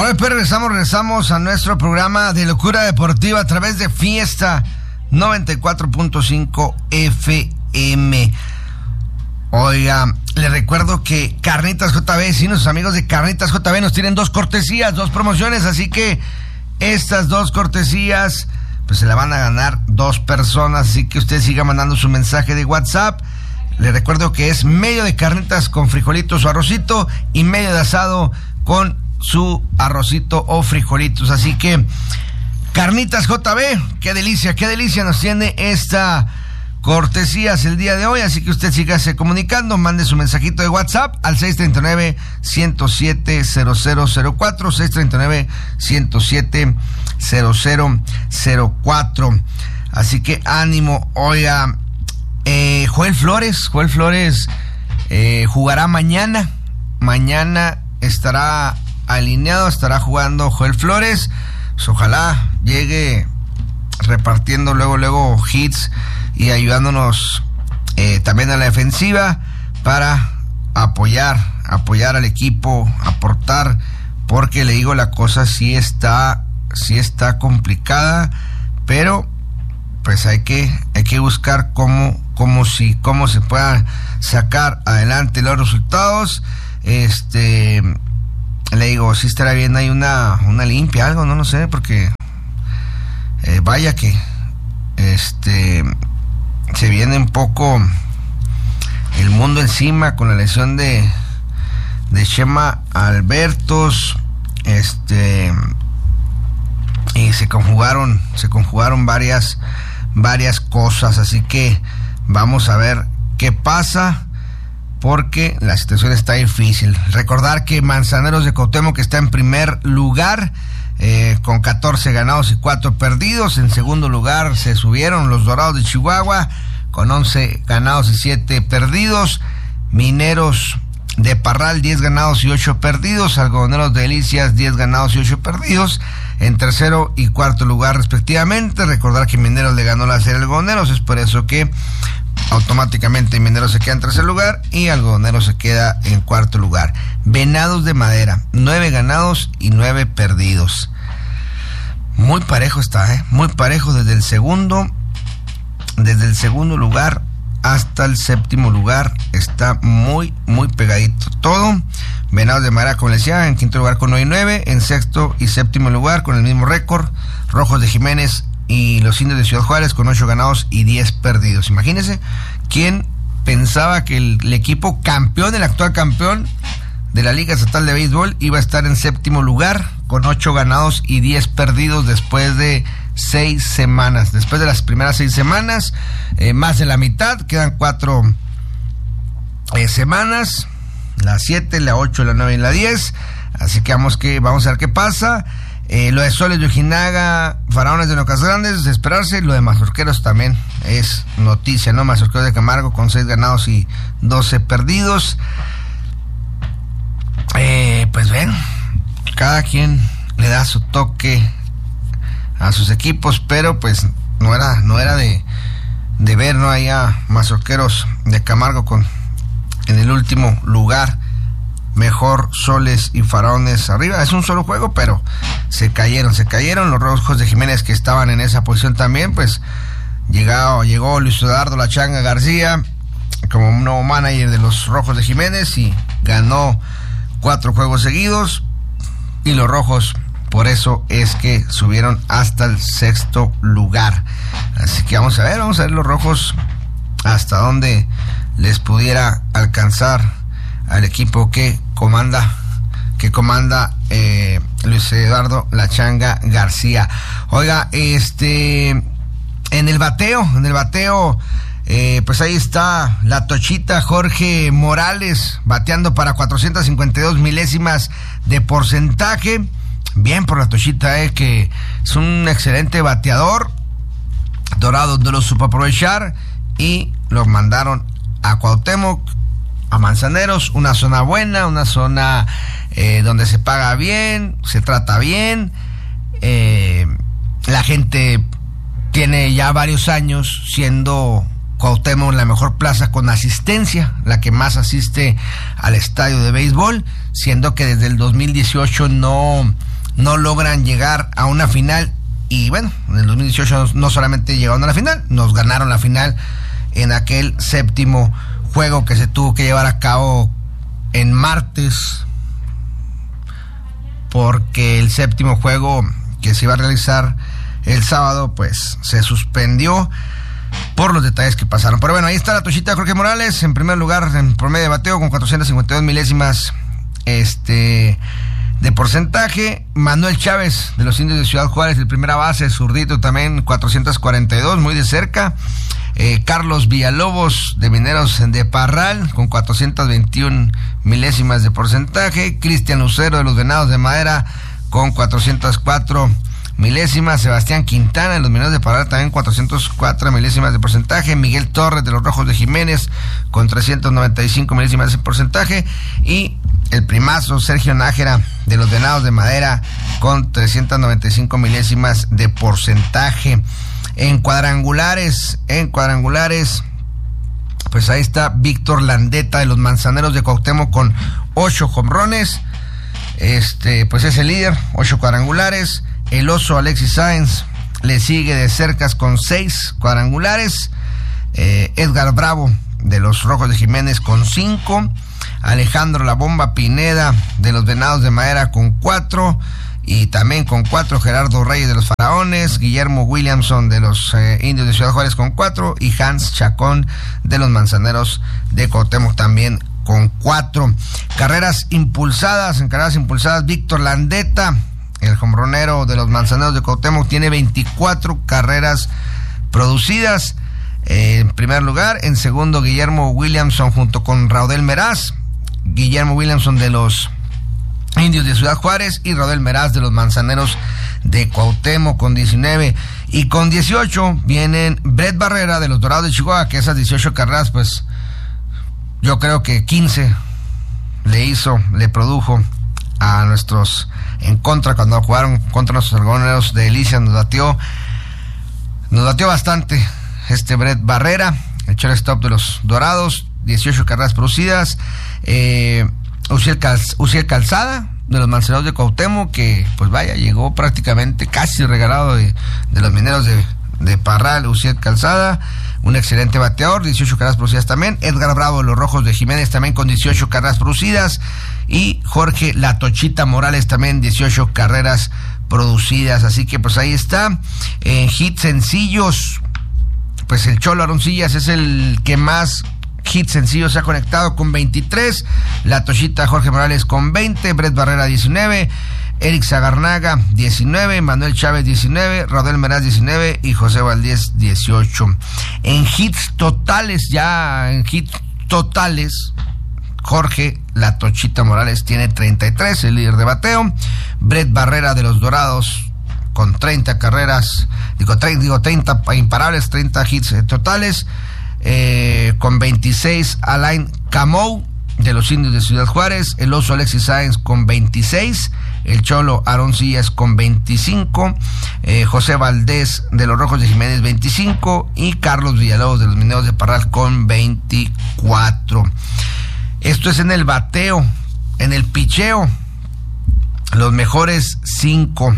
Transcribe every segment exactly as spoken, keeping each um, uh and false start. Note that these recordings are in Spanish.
Ahora pues regresamos, regresamos a nuestro programa de Locura Deportiva a través de Fiesta noventa y cuatro punto cinco F M. Oiga, les recuerdo que Carnitas J B, sí, nuestros amigos de Carnitas J B nos tienen dos cortesías, dos promociones, así que estas dos cortesías pues se la van a ganar dos personas, así que usted siga mandando su mensaje de WhatsApp. Les recuerdo que es medio de carnitas con frijolitos o arrocito y medio de asado con su arrocito o frijolitos, así que Carnitas J B, qué delicia, qué delicia nos tiene esta cortesías el día de hoy, así que usted sígase comunicando, mande su mensajito de WhatsApp al seis tres nueve, uno cero siete, cero cero cero cuatro, seis tres nueve, uno cero siete, cero cero cero cuatro. Así que ánimo. Oiga, eh, Joel Flores, Joel Flores eh, jugará mañana, mañana estará alineado, estará jugando Joel Flores, pues ojalá llegue repartiendo luego, luego hits y ayudándonos eh, también a la defensiva para apoyar, apoyar al equipo, aportar, porque le digo, la cosa sí está, sí está complicada, pero pues hay que, hay que buscar cómo, cómo si, cómo se puedan sacar adelante los resultados. Este, le digo, sí estará bien, hay una, una limpia, algo, no, no sé, porque eh, vaya que, este, se viene un poco el mundo encima con la lesión de de Chema Albertos, este, y se conjugaron se conjugaron varias varias cosas, así que vamos a ver qué pasa, porque la situación está difícil. Recordar que Manzaneros de Cuauhtémoc, que está en primer lugar Eh, con catorce ganados y cuatro perdidos. En segundo lugar se subieron los Dorados de Chihuahua con once ganados y siete perdidos. Mineros de Parral, diez ganados y ocho perdidos. Algodoneros de Delicias, diez ganados y ocho perdidos. En tercero y cuarto lugar respectivamente. Recordar que Mineros le ganó la serie a Algodoneros, es por eso que automáticamente Mineros se queda en tercer lugar y Algodoneros se queda en cuarto lugar. Venados de Madera, nueve ganados y nueve perdidos. Muy parejo está, ¿eh? Muy parejo desde el segundo, desde el segundo lugar hasta el séptimo lugar. Está muy, muy pegadito todo. Venados de Madera, como les decía, en quinto lugar con nueve y nueve. En sexto y séptimo lugar con el mismo récord, Rojos de Jiménez y los Indios de Ciudad Juárez con ocho ganados y diez perdidos. Imagínense, ¿quién pensaba que el, el equipo campeón, el actual campeón de la Liga Estatal de Béisbol, iba a estar en séptimo lugar con ocho ganados y diez perdidos después de seis semanas? Después de las primeras seis semanas, eh, más de la mitad, quedan cuatro eh, semanas, la siete, la ocho, la nueve y la diez. Así que vamos, que, vamos a ver qué pasa. Eh, lo de Soles de Ojinaga, Faraones de Nocas Grandes, de esperarse. Lo de Mazorqueros también es noticia, ¿no? Mazorqueros de Camargo con seis ganados y doce perdidos. Eh, pues ven, cada quien le da su toque a sus equipos, pero pues no era, no era de, de ver, ¿no? Ahí a Mazorqueros de Camargo con en el último lugar. Mejor Soles y Faraones arriba. Es un solo juego, pero se cayeron, se cayeron. Los Rojos de Jiménez, que estaban en esa posición también, pues llegó, llegó Luis Eduardo La Changa García como un nuevo manager de los Rojos de Jiménez y ganó cuatro juegos seguidos. Y los Rojos, por eso es que subieron hasta el sexto lugar. Así que vamos a ver, vamos a ver los Rojos hasta dónde les pudiera alcanzar al equipo que comanda que comanda eh, Luis Eduardo La Changa García. Oiga, este en el bateo, en el bateo, eh, pues ahí está la tochita Jorge Morales bateando para cuatrocientas cincuenta y dos milésimas de porcentaje. Bien por la tochita, eh, que es un excelente bateador. Dorados no lo supo aprovechar y lo mandaron a Cuauhtémoc, a Manzaneros, una zona buena, una zona eh, donde se paga bien, se trata bien, eh, la gente tiene ya varios años siendo Cuauhtémoc la mejor plaza con asistencia, la que más asiste al estadio de béisbol, siendo que desde el dos mil dieciocho no, no logran llegar a una final. Y bueno, en el dos mil dieciocho no solamente llegaron a la final, nos ganaron la final en aquel séptimo juego que se tuvo que llevar a cabo en martes, porque el séptimo juego que se iba a realizar el sábado pues se suspendió por los detalles que pasaron. Pero bueno, ahí está la tochita de Jorge Morales en primer lugar en promedio de bateo con cuatrocientas cincuenta y dos milésimas este de porcentaje. Manuel Chávez de los Indios de Ciudad Juárez, el primera base, zurdito también, cuatrocientas cuarenta y dos, muy de cerca. Eh, Carlos Villalobos de Mineros de Parral con cuatrocientas veintiuna milésimas de porcentaje. Cristian Lucero de los Venados de Madera con cuatrocientas cuatro milésimas. Sebastián Quintana de los Mineros de Parral también cuatrocientas cuatro milésimas de porcentaje. Miguel Torres de los Rojos de Jiménez con trescientas noventa y cinco milésimas de porcentaje. Y el primazo Sergio Nájera de los Venados de Madera con trescientas noventa y cinco milésimas de porcentaje. En cuadrangulares, en cuadrangulares, pues ahí está Víctor Landeta de los Manzaneros de Cuauhtémoc con ocho jonrones. Este, pues es el líder, ocho cuadrangulares. El oso Alexis Sáenz le sigue de cerca con seis cuadrangulares. Eh, Edgar Bravo de los Rojos de Jiménez con cinco. Alejandro La Bomba Pineda de los Venados de Madera con cuatro. Y también con cuatro Gerardo Reyes de los Faraones, Guillermo Williamson de los eh, Indios de Ciudad Juárez con cuatro y Hans Chacón de los Manzaneros de Cuauhtémoc también con cuatro. Carreras impulsadas, en carreras impulsadas, Víctor Landeta, el jonronero de los Manzaneros de Cuauhtémoc, tiene veinticuatro carreras producidas. Eh, en primer lugar, en segundo Guillermo Williamson junto con Raudel Meraz, Guillermo Williamson de los Indios de Ciudad Juárez y Raudel Meraz de los Manzaneros de Cuauhtémoc con diecinueve. Y con dieciocho vienen Brett Barrera de los Dorados de Chihuahua, que esas dieciocho carreras, pues yo creo que quince le hizo, le produjo a nuestros en contra cuando jugaron contra nuestros algodoneros de Delicia. Nos batió, nos batió bastante este Brett Barrera, el shortstop de los Dorados, dieciocho carreras producidas. Eh, Uciel, Cal, Uciel Calzada de los Manzaneros de Cuauhtémoc, que pues vaya, llegó prácticamente casi regalado de, de los Mineros de, de Parral. Uciel Calzada, un excelente bateador, dieciocho carreras producidas también. Edgar Bravo de los Rojos de Jiménez también con dieciocho carreras producidas. Y Jorge La Tochita Morales también dieciocho carreras producidas. Así que pues ahí está. En hits sencillos, pues el Cholo Aroncillas es el que más hits sencillos se ha conectado con veintitrés. La Tochita Jorge Morales con veinte. Brett Barrera diecinueve. Eric Zagarnaga diecinueve. Manuel Chávez diecinueve. Raudel Meraz diecinueve. Y José Valdés dieciocho. En hits totales, ya en hits totales, Jorge La Tochita Morales tiene treinta y tres, el líder de bateo. Brett Barrera de los Dorados con treinta carreras, digo, treinta, digo treinta imparables, treinta hits totales. Eh, con veintiséis Alain Camou de los Indios de Ciudad Juárez. El oso Alexis Sáenz con veintiséis. El Cholo Aroncillas con veinticinco. eh, José Valdés de los Rojos de Jiménez veinticinco. Y Carlos Villalobos de los Mineros de Parral con veinticuatro. Esto es en el bateo. En el picheo, los mejores cinco.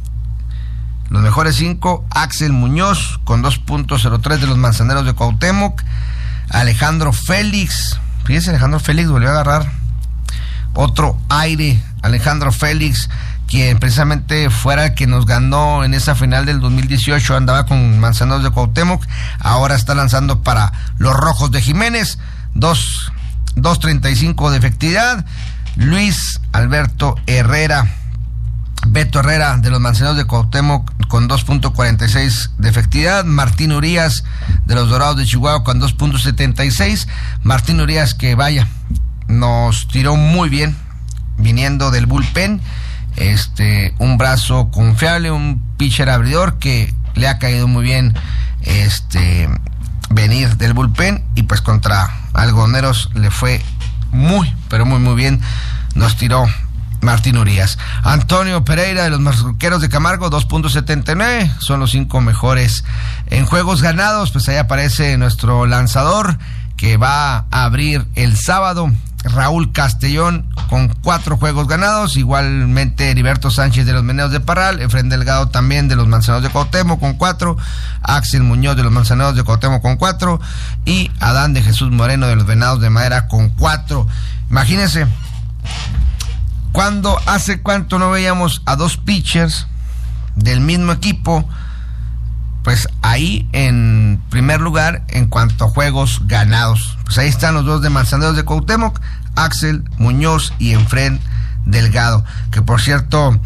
Los mejores cinco: Axel Muñoz con dos punto cero tres de los Manzaneros de Cuauhtémoc. Alejandro Félix, fíjense, Alejandro Félix volvió a agarrar otro aire. Alejandro Félix, quien precisamente fuera el que nos ganó en esa final del dos mil dieciocho, andaba con Manzaneros de Cuauhtémoc, ahora está lanzando para los Rojos de Jiménez. dos treinta y cinco de efectividad. Luis Alberto Herrera, Beto Herrera de los Manzaneros de Cuauhtémoc con dos punto cuarenta y seis de efectividad. Martín Urias de los Dorados de Chihuahua con dos punto setenta y seis. Martín Urias, que vaya, nos tiró muy bien viniendo del bullpen. Este, un brazo confiable, un pitcher abridor que le ha caído muy bien este venir del bullpen, y pues contra algodoneros le fue muy, pero muy muy bien. Nos tiró Martín Urias. Antonio Pereira de los Marqueros de Camargo, dos punto setenta y nueve, son los cinco mejores. En juegos ganados, pues ahí aparece nuestro lanzador que va a abrir el sábado Raúl Castellón con cuatro juegos ganados, igualmente Heriberto Sánchez de los Venados de Parral, Efraín Delgado también de los Manzaneros de Cuauhtémoc con cuatro, Axel Muñoz de los Manzaneros de Cuauhtémoc con cuatro y Adán de Jesús Moreno de los Venados de Madera con cuatro. Imagínense, cuando hace cuánto no veíamos a dos pitchers del mismo equipo, pues ahí en primer lugar en cuanto a juegos ganados. Pues ahí están los dos de Manzaneros de Cuauhtémoc, Axel Muñoz y Efraín Delgado, que por cierto,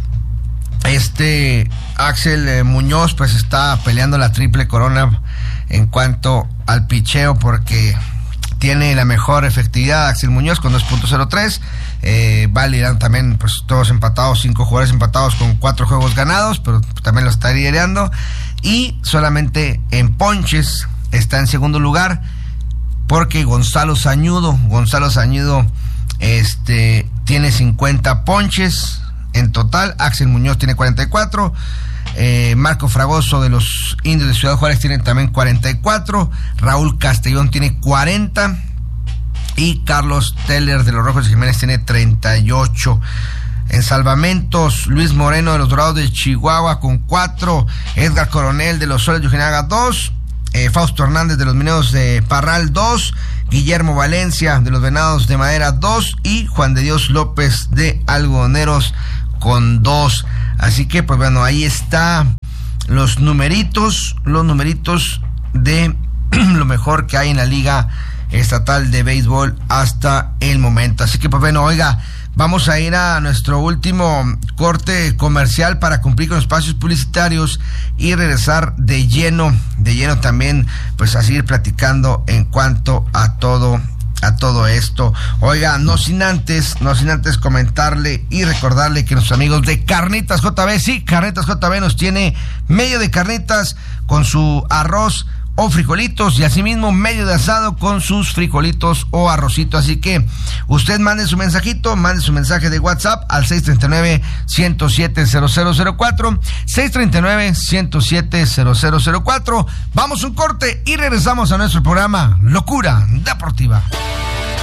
este Axel eh, Muñoz pues está peleando la triple corona en cuanto al picheo, porque tiene la mejor efectividad Axel Muñoz con dos punto cero tres. Eh, Valirán también, pues todos empatados, cinco jugadores empatados con cuatro juegos ganados, pero también lo está liderando. Y solamente en ponches está en segundo lugar, porque Gonzalo Sañudo, Gonzalo Sañudo este, tiene cincuenta ponches en total, Axel Muñoz tiene cuarenta y cuatro, eh, Marco Fragoso de los Indios de Ciudad Juárez tiene también cuarenta y cuatro, Raúl Castellón tiene cuarenta y Carlos Teller de los Rojos de Jiménez tiene treinta y ocho. En salvamentos, Luis Moreno de los Dorados de Chihuahua con cuatro, Edgar Coronel de los Soles de Ojinaga dos, eh, Fausto Hernández de los Mineros de Parral dos, Guillermo Valencia de los Venados de Madera dos y Juan de Dios López de Algodoneros con dos. Así que pues bueno, ahí está los numeritos, los numeritos de lo mejor que hay en la Liga Estatal de Béisbol hasta el momento. Así que pues bueno, oiga, vamos a ir a nuestro último corte comercial para cumplir con los espacios publicitarios y regresar de lleno, de lleno también, pues a seguir platicando en cuanto a todo, a todo esto. Oiga, no sin antes, no sin antes comentarle y recordarle que nuestros amigos de Carnitas J B, sí, Carnitas J B nos tiene medio de carnitas con su arroz o frijolitos, y asimismo medio de asado con sus frijolitos o arrocito. Así que usted mande su mensajito, mande su mensaje de WhatsApp al seis tres nueve, uno cero siete, cero cero cero cuatro, seis tres nueve, uno cero siete, cero cero cero cuatro. Vamos a un corte y regresamos a nuestro programa Locura Deportiva.